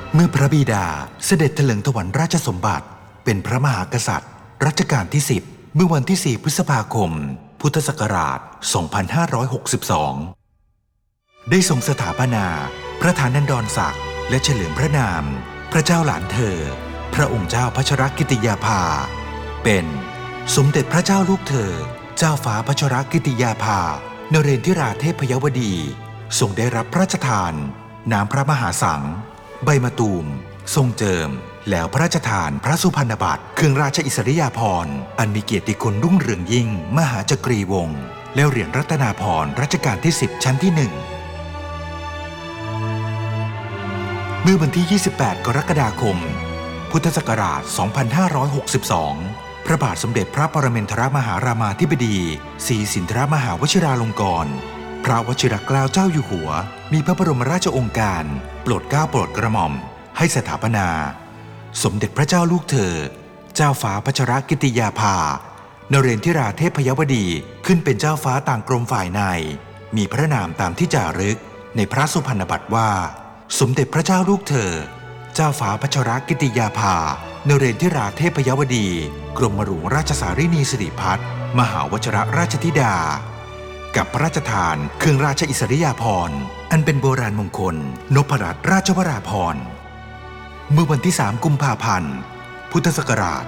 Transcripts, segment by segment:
เมื่อพระบิดาเสด็จเถลิงถวัลย์ราชสมบัติเป็นพระมหากษัตริย์รัชกาลที่10เมื่อวันที่ 4 พฤษภาคม พุทธศักราช 2562 ได้ทรงสถาปนาพระฐานันดรศักดิ์และเฉลิมพระนามพระเจ้าหลานเธอพระองค์เจ้าพัชรกิติยาภาเป็นสมเด็จพระเจ้าลูกเธอเจ้าฟ้าพัชรกิติยาภานเรนทิราเทพยวดีทรงได้รับพระราชทานน้ำพระมหาสังใบมะตูมทรงเจิมแล้วพระราชทานพระสุพรรณบัตรเครื่องราชอิสริยาภรณ์อันมีเกียรติคุณรุ่งเรืองยิ่งมหาจักรีวงศ์และเหรียญรัตนาภรณ์รัชกาลที่10ชั้นที่1เมื่อวันที่ 28 กรกฎาคม พุทธศักราช 2562 พระบาทสมเด็จพระปรมินทรมหารามาธิบดีศรีสินธรมหาวชิราลงกรณ์พระวชิรเกล้าเจ้าอยู่หัวมีพระบรมราชโองการโปรดเกล้าโปรดกระหม่อมให้สถาปนาสมเด็จพระเจ้าลูกเธอเจ้าฟ้าพัชรกิติยาภานเรนทิราเทพยวดีขึ้นเป็นเจ้าฟ้าต่างกรมฝ่ายในมีพระนามตามที่จารึกในพระสุพรรณบัตรว่าสมเด็จพระเจ้าลูกเธอเจ้าฟ้าพัชรกิติยาภานเรนทิราเทพยวดีกรมหลวงราชสารินีสิริพัฒน์มหาวชิรราชธิดากับพระราชทานเครื่องราชอิสริยาภรณ์อันเป็นโบราณมงคลนพรัตนราชวราภรณ์เมื่อวันที่ 3 กุมภาพันธ์ พุทธศักราช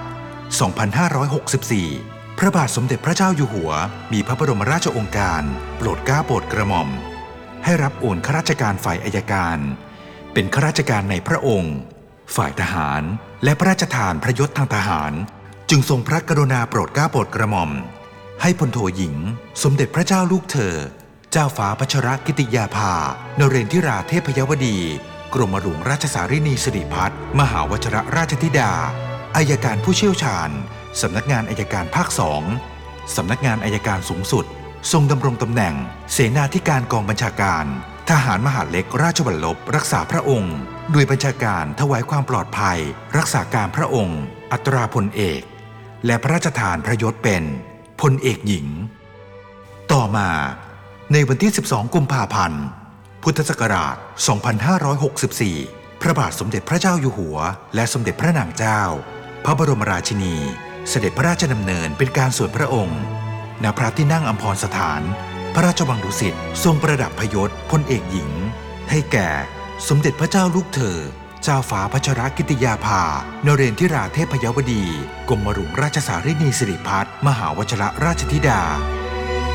2564 พระบาทสมเด็จพระเจ้าอยู่หัวมีพระบรมราชโองการโปรดเกล้าโปรดกระหม่อมให้รับโอนข้าราชการฝ่ายอัยการเป็นข้าราชการในพระองค์ฝ่ายทหารและพระราชทานพระยศทางทหารจึงทรงพระกรุณาโปรดเกล้าโปรดกระหม่อมให้พลโทหญิงสมเด็จพระเจ้าลูกเธอเจ้าฟ้าพัชรกิติยาภานเรนทิราเทพยวดีกรมหลวงราชสารินีสิริพัฒน์มหาวชิรราชธิดาอัยการผู้เชี่ยวชาญสำนักงานอัยการภาค2สำนักงานอัยการสูงสุดทรงดำรงตำแหน่งเสนาธิการกองบัญชาการทหารมหาดเล็กราชวัลลบรักษาพระองค์โดยบัญชาการถวายความปลอดภัยรักษาการพระองค์อัตราพลเอกและพระราชทานพระยศเป็นพลเอกหญิงต่อมาในวันที่ 12 กุมภาพันธ์ พุทธศักราช 2564 พระบาทสมเด็จพระเจ้าอยู่หัวและสมเด็จพระนางเจ้าพระบรมราชินีเสด็จพระราชดำเนินเป็นการส่วนพระองค์ณพระที่นั่งอัมพรสถานพระราชวังดุสิตทรงประดับพยศพลเอกหญิงให้แก่สมเด็จพระเจ้าลูกเธอเจ้าฟ้าพัชรกิติยาภานเรนทิราเทพยวดีกรมหลวงราชสารินีสิริพัฒน์มหาวชิรราชธิดา